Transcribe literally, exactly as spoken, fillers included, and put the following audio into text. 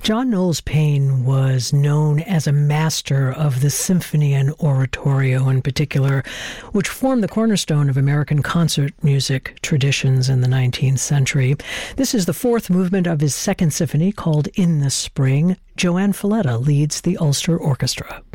John Knowles Paine was known as a master of the symphony and oratorio in particular, which formed the cornerstone of American concert music traditions in the nineteenth century. This is the fourth movement of his second symphony called In the Spring. Joanne Falletta leads the Ulster Orchestra.